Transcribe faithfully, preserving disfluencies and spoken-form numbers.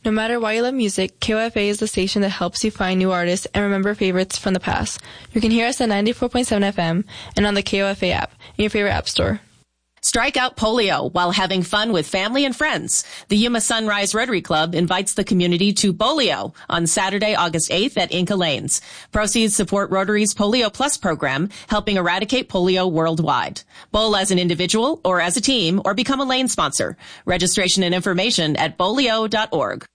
No matter why you love music, K O F A is the station that helps you find new artists and remember favorites from the past. You can hear us at ninety-four point seven F M and on the K O F A app in your favorite app store. Strike out polio while having fun with family and friends. The Yuma Sunrise Rotary Club invites the community to Bolio on Saturday, August eighth at Inca Lanes. Proceeds support Rotary's Polio Plus program, helping eradicate polio worldwide. Bowl as an individual or as a team or become a lane sponsor. Registration and information at bolio dot org.